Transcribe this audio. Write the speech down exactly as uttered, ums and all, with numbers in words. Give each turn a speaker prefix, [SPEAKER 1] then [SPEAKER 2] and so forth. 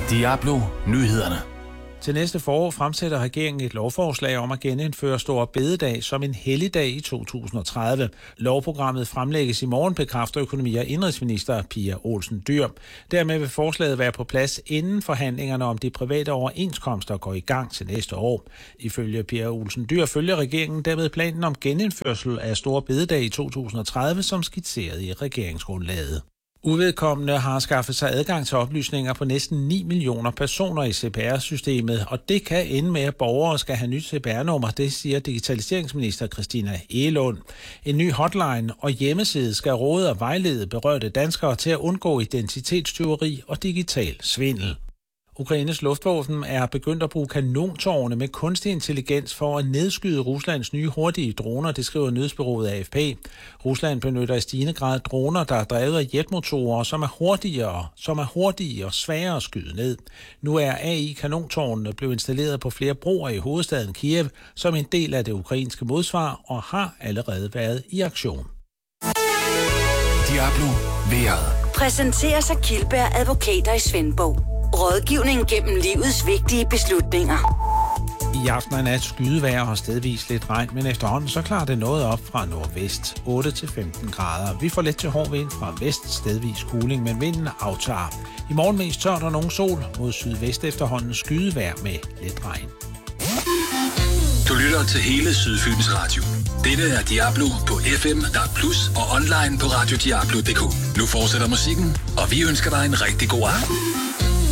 [SPEAKER 1] Diablo Nyhederne.
[SPEAKER 2] Til næste forår fremsætter regeringen et lovforslag om at genindføre Store Bededag som en helligdag i to tusind og tredive. Lovprogrammet fremlægges i morgen, bekræfter økonomi- og indenrigsminister Pia Olsen Dyhr. Dermed vil forslaget være på plads inden forhandlingerne om de private overenskomster går i gang til næste år. Ifølge Pia Olsen Dyhr følger regeringen dermed planen om genindførsel af Store Bededag i to tusind og tredive, som skitseret i regeringsgrundlaget. Uvedkommende har skaffet sig adgang til oplysninger på næsten ni millioner personer i C P R-systemet, og det kan ende med, at borgere skal have nyt C P R-nummer, det siger digitaliseringsminister Christina Egelund. En ny hotline og hjemmeside skal råde og vejlede berørte danskere til at undgå identitetstyveri og digital svindel. Ukraines luftvåben er begyndt at bruge kanontårne med kunstig intelligens for at nedskyde Ruslands nye hurtige droner, det skriver nyhedsbureauet A F P. Rusland benytter i stigende grad droner, der er drevet af jetmotorer, som er hurtigere, som er hurtige og sværere at skyde ned. Nu er A I-kanontårnene blevet installeret på flere broer i hovedstaden Kiev som en del af det ukrainske modsvar og har allerede været i aktion.
[SPEAKER 1] Diablo vejret.
[SPEAKER 3] Præsenteres af Kildberg Advokater i Svendborg. Rådgivning gennem livets vigtige beslutninger.
[SPEAKER 2] I aften og nat skydevejr og stedvis lidt regn, men efterhånden så klarer det noget op fra nordvest, otte til femten grader. Vi får let til hård vind fra vest, stedvis kuling, men vinden aftager. I morgen mest tørt og nogen sol, mod sydvest efterhånden skydevejr med lidt regn.
[SPEAKER 1] Du lytter til hele Sydfyns Radio. Dette er Diablo på F M, D A B plus og online på radio diablo punktum d k. Nu fortsætter musikken, og vi ønsker dig en rigtig god aften.